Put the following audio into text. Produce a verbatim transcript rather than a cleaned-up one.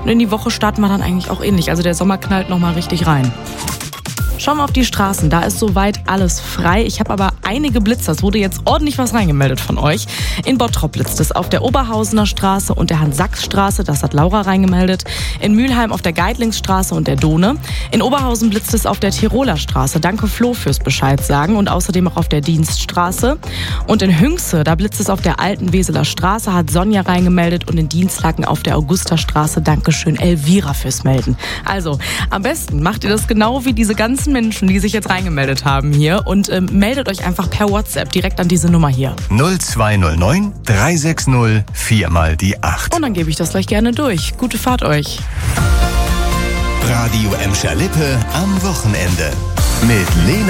Und in die Woche starten wir dann eigentlich auch ähnlich. Also der Sommer knallt nochmal richtig rein. Schauen wir auf die Straßen, da ist soweit alles frei. Ich habe aber einige Blitzer, es wurde jetzt ordentlich was reingemeldet von euch. In Bottrop blitzt es auf der Oberhausener Straße und der Hans-Sachs-Straße, das hat Laura reingemeldet. In Mülheim auf der Geitlingsstraße und der Dohne. In Oberhausen blitzt es auf der Tiroler Straße, danke Flo fürs Bescheid sagen. Und außerdem auch auf der Dienststraße. Und in Hünxe, da blitzt es auf der alten Weseler Straße, hat Sonja reingemeldet. Und in Dienstlaken auf der Augusterstraße, dankeschön Elvira fürs Melden. Also, am besten macht ihr das genau wie diese ganzen Menschen, die sich jetzt reingemeldet haben hier und ähm, meldet euch einfach per WhatsApp direkt an diese Nummer hier. null zwei null neun drei sechs null vier mal die acht. Und dann gebe ich das gleich gerne durch. Gute Fahrt euch. Radio Emscher Lippe am Wochenende mit Lena